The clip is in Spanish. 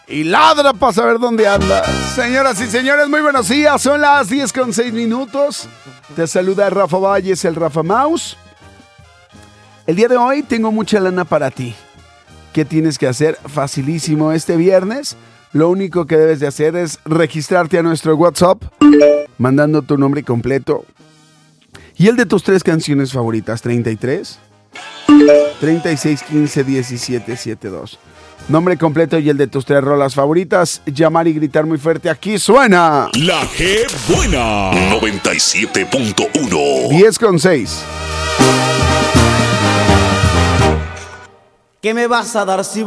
y ladra para saber dónde anda. Señoras y señores, muy buenos días. Son las 10:06. Te saluda Rafa Valles, el Rafa Mouse. El día de hoy tengo mucha lana para ti. ¿Qué tienes que hacer? Facilísimo. Este viernes, lo único que debes de hacer es registrarte a nuestro WhatsApp, mandando tu nombre completo y el de tus 3 canciones favoritas. 33 36 15 17 72. Nombre completo y el de tus 3 rolas favoritas. Llamar y gritar muy fuerte. Aquí suena La G Buena 97.1 10:06. ¿Qué me vas a dar si